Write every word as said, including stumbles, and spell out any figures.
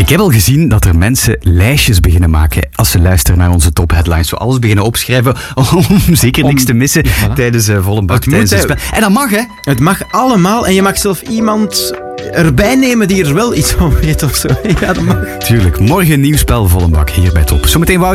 Ik heb al gezien dat er mensen lijstjes beginnen maken als ze luisteren naar onze top headlines. Zo alles beginnen opschrijven om zeker niks te missen Ja, voilà. tijdens uh, volle bak. Het Tijdens moet, het hè. spel. En dat mag, hè? Het mag allemaal en je mag zelf iemand erbij nemen die er wel iets van weet of zo. Ja, dat mag. Tuurlijk. Morgen een nieuw spel volle bak hier bij Top. Zometeen Wout.